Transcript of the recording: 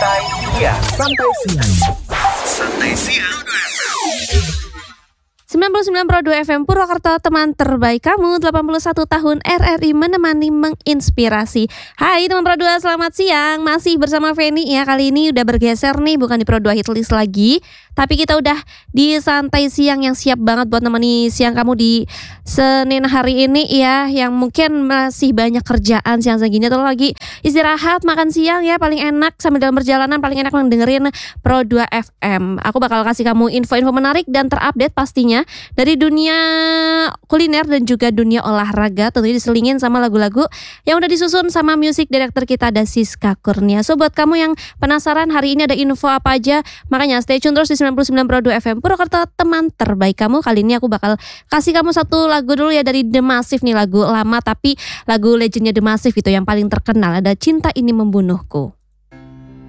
Santai siang. 99,2 FM Purwokerto, teman terbaik kamu. 81 tahun RRI menemani menginspirasi. Hai teman Pro 2, selamat siang. Masih bersama Feni ya. Kali ini udah bergeser nih, bukan di Pro 2 Hitlist lagi, tapi kita udah di santai siang yang siap banget buat nemani siang kamu di Senin hari ini ya, yang mungkin masih banyak kerjaan siang segini atau lagi istirahat makan siang ya, paling enak sambil dalam perjalanan paling enak dengerin Pro 2 FM. Aku bakal kasih kamu info-info menarik dan terupdate pastinya dari dunia kuliner dan juga dunia olahraga, tentunya diselingin sama lagu-lagu yang udah disusun sama music director kita, ada Siska Kurnia. So buat kamu yang penasaran hari ini ada info apa aja, makanya stay tune terus di 99 Pro 2 FM Purwokerto, teman terbaik kamu. Kali ini aku bakal kasih kamu satu lagu dulu ya dari The Massive nih, lagu lama tapi lagu legendnya The Massive itu yang paling terkenal, ada Cinta Ini Membunuhku.